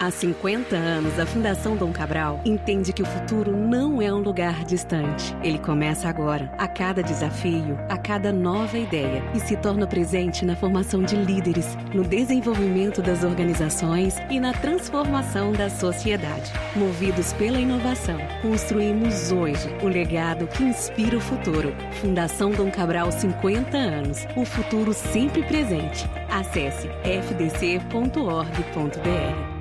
Há 50 anos, a Fundação Dom Cabral entende que o futuro não é um lugar distante. Ele começa agora, a cada desafio, a cada nova ideia, e se torna presente na formação de líderes, no desenvolvimento das organizações e na transformação da sociedade. Movidos pela inovação, construímos hoje o legado que inspira o futuro. Fundação Dom Cabral, 50 anos. O futuro sempre presente. Acesse fdc.org.br.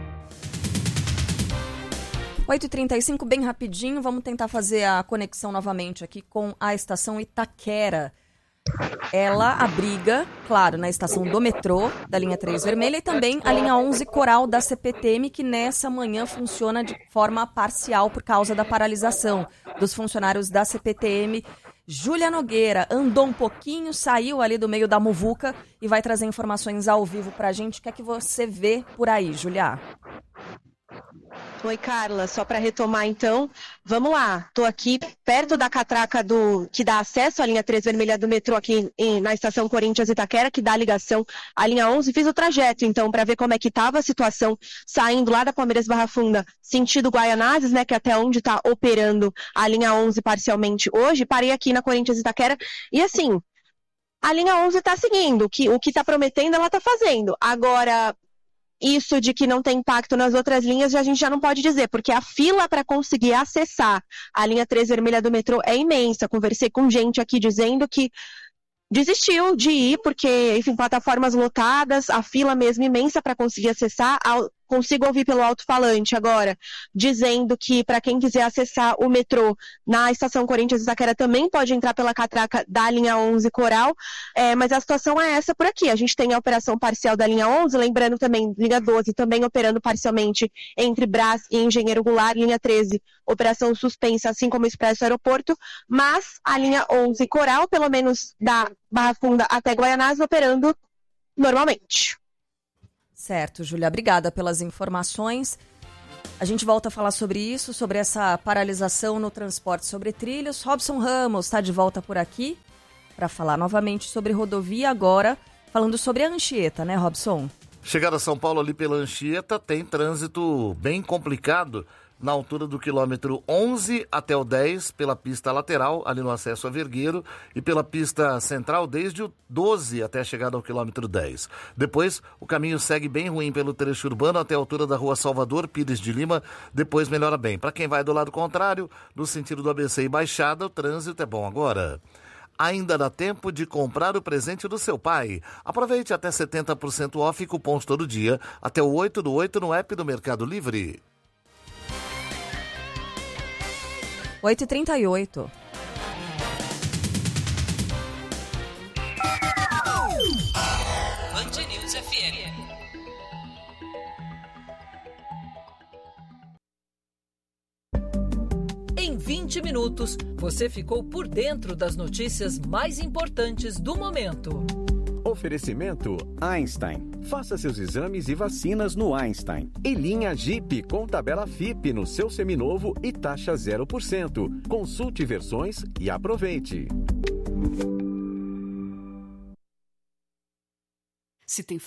8h35, bem rapidinho, vamos tentar fazer a conexão novamente aqui com a estação Itaquera. Ela abriga, claro, na estação do metrô, da linha 3 vermelha, e também a linha 11 Coral da CPTM, que nessa manhã funciona de forma parcial por causa da paralisação dos funcionários da CPTM. Júlia Nogueira andou um pouquinho, saiu ali do meio da muvuca e vai trazer informações ao vivo pra gente. O que é que você vê por aí, Júlia? Oi, Carla, só para retomar então, vamos lá, estou aqui perto da catraca que dá acesso à linha 3 vermelha do metrô aqui na estação Corinthians Itaquera, que dá ligação à linha 11, fiz o trajeto então para ver como é que estava a situação saindo lá da Palmeiras Barra Funda, sentido Guaianazes, né, que é até onde está operando a linha 11 parcialmente hoje, parei aqui na Corinthians Itaquera e assim, a linha 11 está seguindo, o que está prometendo ela está fazendo, agora... Isso de que não tem impacto nas outras linhas a gente já não pode dizer, porque a fila para conseguir acessar a linha 3 vermelha do metrô é imensa. Conversei com gente aqui dizendo que desistiu de ir, porque, enfim, plataformas lotadas, a fila mesmo imensa para conseguir acessar. Consigo ouvir pelo alto-falante agora, dizendo que para quem quiser acessar o metrô na estação Corinthians Itaquera também pode entrar pela catraca da linha 11 Coral, mas a situação é essa por aqui. A gente tem a operação parcial da linha 11, lembrando também, linha 12 também operando parcialmente entre Brás e Engenheiro Goulart, linha 13, operação suspensa, assim como o Expresso Aeroporto, mas a linha 11 Coral, pelo menos da Barra Funda até Guaianazes, operando normalmente. Certo, Júlia, obrigada pelas informações. A gente volta a falar sobre isso, sobre essa paralisação no transporte sobre trilhos. Robson Ramos está de volta por aqui para falar novamente sobre rodovia, agora falando sobre a Anchieta, né, Robson? Chegada a São Paulo ali pela Anchieta, tem trânsito bem complicado na altura do quilômetro 11 até o 10, pela pista lateral, ali no acesso a Vergueiro, e pela pista central desde o 12 até a chegada ao quilômetro 10. Depois, o caminho segue bem ruim pelo trecho urbano até a altura da rua Salvador Pires de Lima, depois melhora bem. Para quem vai do lado contrário, no sentido do ABC e Baixada, o trânsito é bom agora. Ainda dá tempo de comprar o presente do seu pai. Aproveite até 70% off e cupons todo dia, até o 8/8 no app do Mercado Livre. 8h38. Band News FM. Em 20 minutos, você ficou por dentro das notícias mais importantes do momento. Oferecimento Einstein. Faça seus exames e vacinas no Einstein. E linha Jeep com tabela FIP no seu seminovo e taxa 0%. Consulte versões e aproveite. Se tem